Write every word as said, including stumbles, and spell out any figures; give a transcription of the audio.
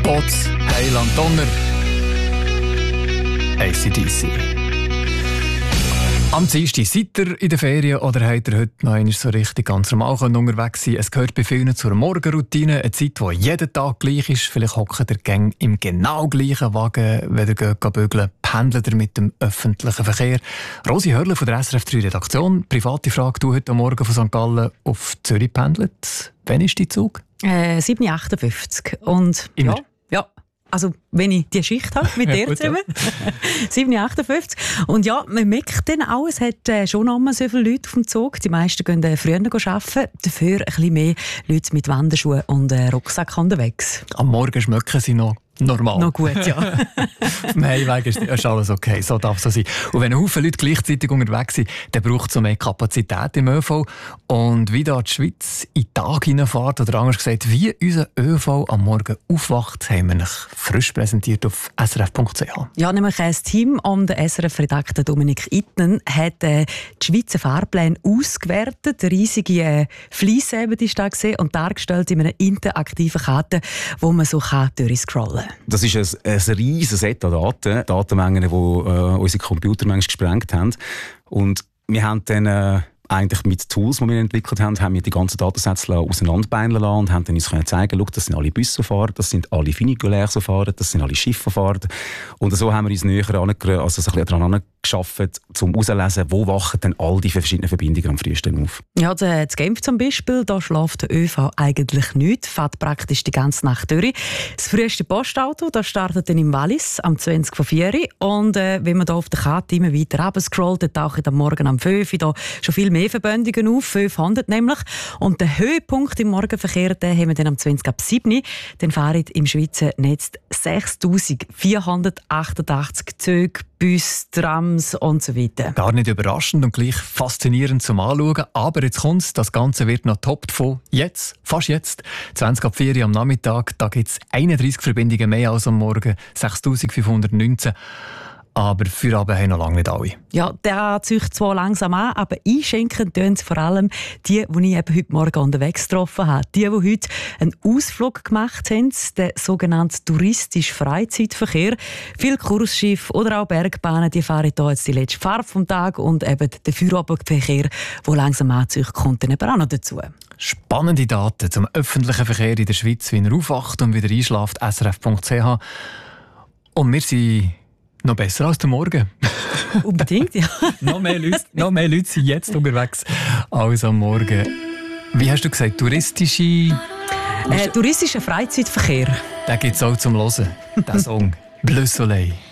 Potts, Heiland Donner, A C D C. Am Dienstag seid ihr in der Ferien oder habt ihr heute noch einmal so richtig ganz normal unterwegs sein? Es gehört bei vielen zur Morgenroutine, eine Zeit, die jeden Tag gleich ist. Vielleicht hockt ihr Gang im genau gleichen Wagen, wenn ihr geht bügeln, pendelt ihr mit dem öffentlichen Verkehr. Rosi Hörle von der S R F drei Redaktion. Private Frage, du heute Morgen von Sankt Gallen auf Zürich pendelt. Wann ist dein Zug? Äh, sieben Uhr achtundfünfzig. Und Immer? Ja, ja. Also, wenn ich die Schicht habe mit dir gut, zusammen. sieben Uhr achtundfünfzig. Und ja, man merkt dann auch, es hat äh, schon noch mal so viele Leute auf dem Zug. Die meisten gehen äh, früher arbeiten. Dafür ein bisschen mehr Leute mit Wanderschuhen und äh, Rucksack unterwegs. Am Morgen schmecken sie noch normal. Noch gut, ja. Auf dem Heimweg ist, ist alles okay, so darf es so sein. Und wenn ein Haufen Leute gleichzeitig unterwegs sind, dann braucht es so mehr Kapazität im ÖV. Und wie da die Schweiz in den Tag hineinfährt, oder anders gesagt, wie unser ÖV am Morgen aufwacht, haben wir euch frisch präsentiert auf S R F Punkt C H. Ja, nämlich ein Team um den S R F-Redakteur Dominik Itten hat äh, die Schweizer Fahrpläne ausgewertet, riesige äh, Fliesen eben ist da gesehen und dargestellt in einer interaktiven Karte, wo man so kann durchscrollen kann. Das ist ein, ein riesiges Set an Daten, Datenmengen, die äh, unsere Computer manchmal gesprengt haben. Und wir haben dann äh, eigentlich mit Tools, die wir entwickelt haben, haben wir die ganzen Datensätze auseinanderbeineln lassen und haben dann uns zeigen, das sind alle Busfahrer, das sind alle Funikulärfahrer, das sind alle Schifffahrer. Und so haben wir uns näher an, also so ein bisschen daran geschafft, um herauszulesen, wo wachen denn all die verschiedenen Verbindungen am frühesten auf. Ja, in Genf zum Beispiel, da schläft der ÖV eigentlich nicht, fährt praktisch die ganze Nacht durch. Das früheste Postauto, das startet dann im Wallis am zwanzig vor vier. Und äh, wenn man da auf der Karte immer weiter runterscrollt, dann tauchen am Morgen am fünf da schon viel mehr Verbindungen auf, fünfhundert nämlich. Und den Höhepunkt im Morgenverkehr, den haben wir dann am zwanzig ab sieben. Dann fahren im Schweizer Netz sechstausendvierhundertachtundachtzig Züge, Bus, Trams und so weiter. Gar nicht überraschend und gleich faszinierend zum Anschauen. Aber jetzt kommt's, das Ganze wird noch toppt von jetzt, fast jetzt, zwanzig ab vier am Nachmittag. Da gibt es einunddreissig Verbindungen mehr als am Morgen, sechstausendfünfhundertneunzehn. Aber für Abend haben noch lange nicht alle. Ja, der zieht zwar langsam an, aber einschenken tun es vor allem die, die ich eben heute Morgen unterwegs getroffen habe. Die, die heute einen Ausflug gemacht haben, den sogenannten touristischen Freizeitverkehr. Viele Kursschiffe oder auch Bergbahnen, die fahren hier jetzt die letzte Fahrt vom Tag und eben der Feierabendverkehr, der langsam anzieht, kommt dann eben auch noch dazu. Spannende Daten zum öffentlichen Verkehr in der Schweiz, wie er aufwacht und wieder einschläft, S R F Punkt C H. Und wir sind noch besser als der Morgen. Unbedingt, ja. noch, mehr Leute, noch mehr Leute sind jetzt unterwegs als am Morgen. Wie hast du gesagt, touristische... Äh, touristischer Freizeitverkehr. Den gibt es auch zum Hören, der Song «Bleu Soleil».